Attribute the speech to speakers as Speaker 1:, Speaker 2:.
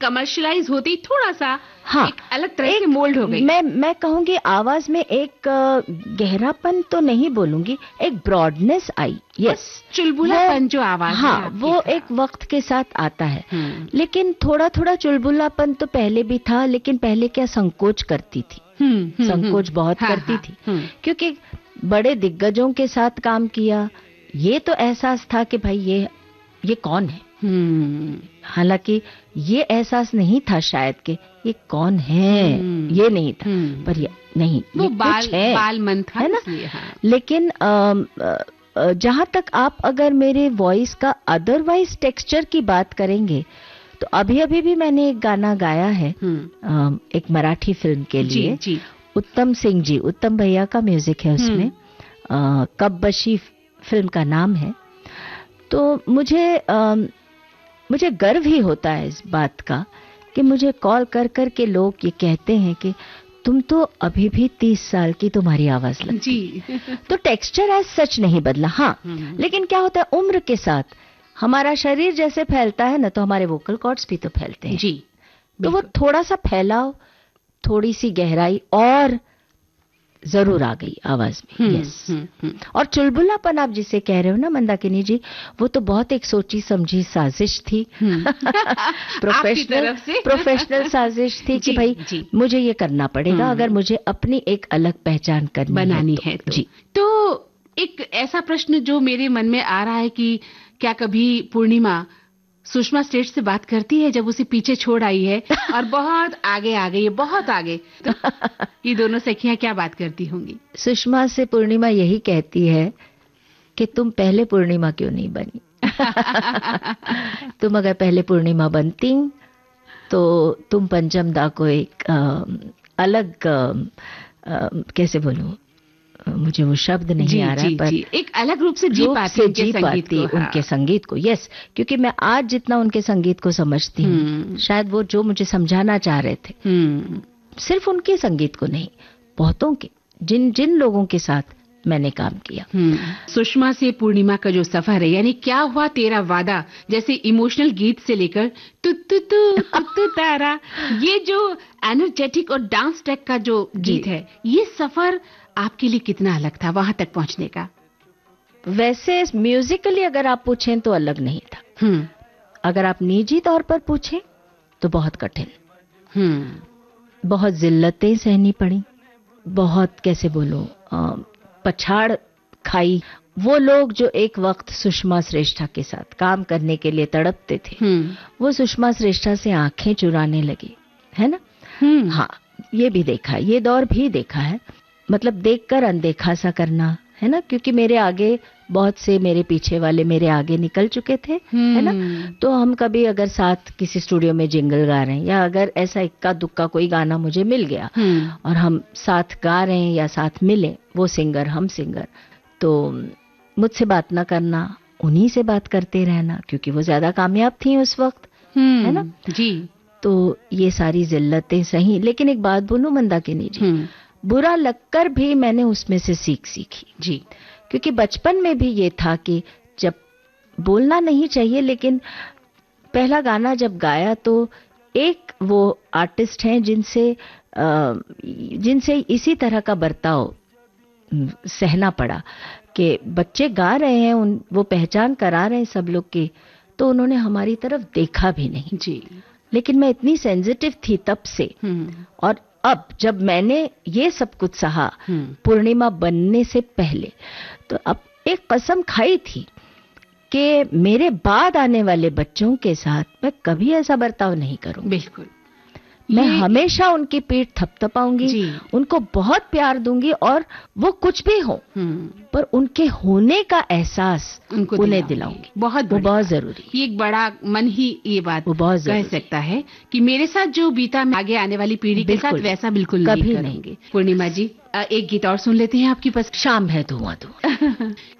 Speaker 1: Commercialise होते ही थोड़ा सा
Speaker 2: हाँ,
Speaker 1: एक अलग तरह से मोल्ड हो गई।
Speaker 2: मैं कहूंगी आवाज में एक गहरापन तो नहीं बोलूंगी, एक ब्रॉडनेस आई। यस,
Speaker 1: चुलबुलापन जो आवाज
Speaker 2: हाँ,
Speaker 1: है
Speaker 2: वो एक वक्त के साथ आता है। लेकिन थोड़ा थोड़ा चुलबुलापन तो पहले भी था, लेकिन पहले क्या संकोच करती थी, संकोच बहुत करती थी, क्योंकि बड़े दिग्गजों के साथ काम किया। ये तो एहसास था कि भाई ये कौन है। हालांकि ये एहसास नहीं था शायद कि ये कौन है, ये नहीं था, पर ये नहीं,
Speaker 1: वो
Speaker 2: ये
Speaker 1: बाल
Speaker 2: कुछ है,
Speaker 1: बाल मन था,
Speaker 2: है ना।
Speaker 1: हाँ।
Speaker 2: लेकिन जहां तक आप अगर मेरे वॉइस का अदरवाइज टेक्सचर की बात करेंगे, तो अभी भी मैंने एक गाना गाया है एक मराठी फिल्म के लिए।
Speaker 1: जी।
Speaker 2: उत्तम सिंह जी, उत्तम भैया का म्यूजिक है उसमें। कब बशी फिल्म का नाम है। तो मुझे गर्व ही होता है इस बात का कि मुझे कॉल कर के लोग ये कहते हैं कि तुम तो अभी भी 30 साल की तुम्हारी आवाज लगती जी। तो टेक्सचर एज सच नहीं बदला, हाँ। लेकिन क्या होता है, उम्र के साथ हमारा शरीर जैसे फैलता है ना, तो हमारे वोकल कॉर्ड्स भी तो फैलते हैं
Speaker 1: जी।
Speaker 2: तो वो थोड़ा सा फैलाव, थोड़ी सी गहराई और जरूर आ गई आवाज में। यस। और चुलबुलापन आप जिसे कह रहे हो ना मंदाकिनी जी, वो तो बहुत एक सोची समझी साजिश थी। प्रोफेशनल साजिश थी कि भाई मुझे ये करना पड़ेगा अगर मुझे अपनी एक अलग पहचान बनानी है तो। जी।
Speaker 1: तो एक ऐसा प्रश्न जो मेरे मन में आ रहा है कि क्या कभी पूर्णिमा सुषमा श्रेष्ठ से बात करती है जब उसे पीछे छोड़ आई है और बहुत आगे आ गई है, बहुत आगे, तो ये दोनों सखियां क्या बात करती होंगी?
Speaker 2: सुषमा से पूर्णिमा यही कहती है कि तुम पहले पूर्णिमा क्यों नहीं बनी। तुम अगर पहले पूर्णिमा बनती तो तुम पंचम दा को एक अलग कैसे बोलूं, मुझे वो शब्द नहीं आ रहा है, पर
Speaker 1: एक अलग रूप से जी पाती
Speaker 2: उनके संगीत को। यस, क्योंकि मैं आज जितना उनके संगीत को समझती हूँ, शायद वो जो मुझे समझाना चाह रहे थे, सिर्फ उनके संगीत को नहीं, बहुतों के, जिन लोगों के साथ मैंने काम किया।
Speaker 1: सुषमा से पूर्णिमा का जो सफर है, यानी क्या हुआ तेरा वादा जैसे इमोशनल गीत से लेकर तू तू तू तू तारा, ये जो एनर्जेटिक और डांस ट्रैक का जो गीत है, ये सफर आपके लिए कितना अलग था वहां तक पहुंचने का?
Speaker 2: वैसे म्यूजिकली अगर आप पूछें तो अलग नहीं था। अगर आप निजी तौर पर पूछें तो बहुत कठिन, बहुत जिल्लतें सहनी पड़ी, बहुत कैसे बोलो पछाड़ खाई। वो लोग जो एक वक्त सुषमा श्रेष्ठा के साथ काम करने के लिए तड़पते थे, वो सुषमा श्रेष्ठा से आंखें चुराने लगे, है ना। हाँ, ये भी देखा है, ये दौर भी देखा है। मतलब देखकर अनदेखा सा करना, है ना, क्योंकि मेरे आगे बहुत से, मेरे पीछे वाले मेरे आगे निकल चुके थे, है ना। तो हम कभी अगर साथ किसी स्टूडियो में जिंगल गा रहे हैं, या अगर ऐसा इक्का दुक्का कोई गाना मुझे मिल गया और हम साथ गा रहे हैं या साथ मिले, वो सिंगर हम सिंगर, तो मुझसे बात ना करना, उन्हीं से बात करते रहना, क्योंकि वो ज्यादा कामयाब थी उस वक्त, है ना
Speaker 1: जी।
Speaker 2: तो ये सारी जिल्लतें सही। लेकिन एक बात बोलूं मंदाकिनी जी, बुरा लगकर भी मैंने उसमें से सीखी जी, क्योंकि बचपन में भी ये था कि जब बोलना नहीं चाहिए, लेकिन पहला गाना जब गाया तो एक वो आर्टिस्ट हैं जिनसे इसी तरह का बर्ताव सहना पड़ा कि बच्चे गा रहे हैं, वो पहचान करा रहे हैं सब लोग की, तो उन्होंने हमारी तरफ देखा भी नहीं
Speaker 1: जी।
Speaker 2: लेकिन मैं इतनी सेंसिटिव थी तब से, और अब जब मैंने ये सब कुछ सहा पूर्णिमा बनने से पहले, तो अब एक कसम खाई थी कि मेरे बाद आने वाले बच्चों के साथ मैं कभी ऐसा बर्ताव नहीं करूं।
Speaker 1: बिल्कुल,
Speaker 2: मैं हमेशा उनकी पीठ थपथपाऊंगी, उनको बहुत प्यार दूंगी, और वो कुछ भी हो पर उनके होने का एहसास उन्हें दिलाऊंगी। वो बहुत जरूरी।
Speaker 1: ये एक बड़ा मन ही ये बात कह सकता है कि मेरे साथ जो बीता, आगे आने वाली पीढ़ी के साथ वैसा बिल्कुल
Speaker 2: कभी नहीं।
Speaker 1: पूर्णिमा जी, एक गीत और सुन लेते हैं आपकी पसंद।
Speaker 2: शाम है धुआं धुआं।